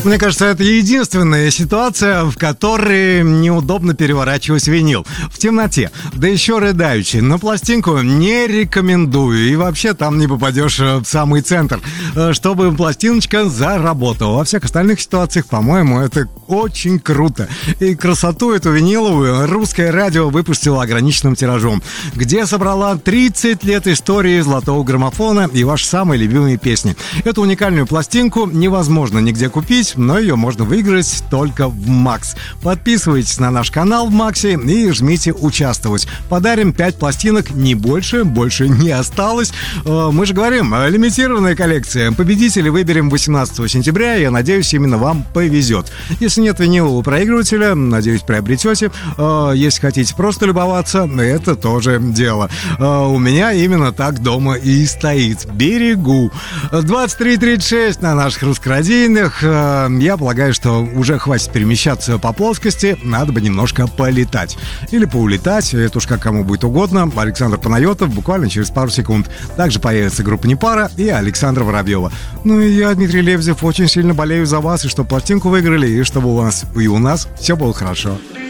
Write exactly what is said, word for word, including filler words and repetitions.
Мне кажется, это единственная ситуация, в которой неудобно переворачивать винил. В темноте, да еще рыдающий. На пластинку не рекомендую. И вообще там не попадешь в самый центр, чтобы пластиночка заработала. Во всех остальных ситуациях, по-моему, это очень круто. И красоту эту виниловую русское радио выпустило ограниченным тиражом, где собрала тридцать лет истории золотого граммофона и ваши самые любимые песни. Эту уникальную пластинку невозможно нигде купить, но ее можно выиграть только в Макс. Подписывайтесь на наш канал в Максе и жмите «Участвовать». Подарим пять пластинок, не больше, больше не осталось. Мы же говорим, лимитированная коллекция. Победителей выберем восемнадцатого сентября, я надеюсь, именно вам повезет. Если нет винилового проигрывателя, надеюсь, приобретете. Если хотите просто любоваться, это тоже дело. У меня именно так дома и стоит. Берегу. двадцать три тридцать шесть на наших русскорадийных. Я полагаю, что уже хватит перемещаться по плоскости, надо бы немножко полетать. Или поулетать, это уж как кому будет угодно. Александр Панайотов буквально через пару секунд. Также появится группа «Непара» и Александра Воробьева. Ну и я, Дмитрий Лебедев, очень сильно болею за вас, и чтобы пластинку выиграли, и чтобы у вас и у нас все было хорошо.